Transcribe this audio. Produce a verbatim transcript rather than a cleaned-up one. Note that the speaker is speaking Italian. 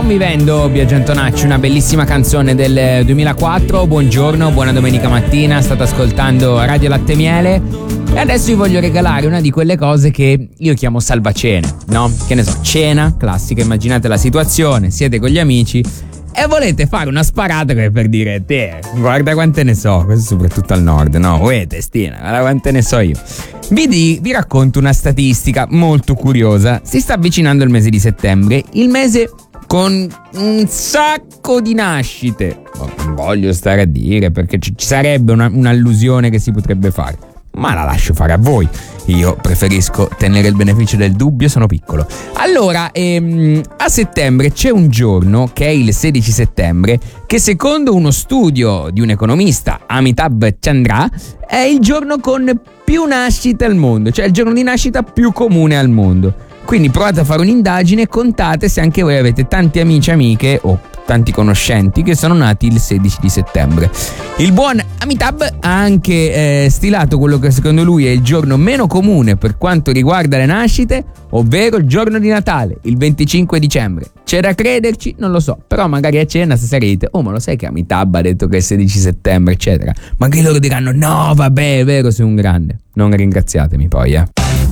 mi vendo, Biagio Antonacci, una bellissima canzone del duemilaquattro. Buongiorno, buona domenica mattina, state ascoltando Radio Latte Miele e adesso vi voglio regalare una di quelle cose che io chiamo salvacene, no? Che ne so, cena classica, immaginate la situazione, siete con gli amici e volete fare una sparata che per dire te, guarda quante ne so, questo soprattutto al nord, no? Uè testina, guarda quante ne so io. Vi, di, vi racconto una statistica molto curiosa. Si sta avvicinando il mese di settembre, il mese con un sacco di nascite. Non voglio stare a dire perché ci sarebbe una, un'allusione che si potrebbe fare, ma la lascio fare a voi. Io preferisco tenere il beneficio del dubbio, sono piccolo. Allora, ehm, a settembre c'è un giorno, che è il sedici settembre, che secondo uno studio di un economista, Amitabh Chandra, è il giorno con più nascite al mondo, cioè il giorno di nascita più comune al mondo. Quindi provate a fare un'indagine e contate se anche voi avete tanti amici e amiche o tanti conoscenti che sono nati il sedici di settembre. Il buon Amitabh ha anche eh, stilato quello che secondo lui è il giorno meno comune per quanto riguarda le nascite, ovvero il giorno di Natale, il venticinque dicembre. C'è da crederci? Non lo so, però magari a cena stasera dite: oh, ma lo sai che Amitabh ha detto che è il sedici settembre, eccetera. Magari loro diranno: no, vabbè, è vero, sei un grande. Non ringraziatemi poi, eh.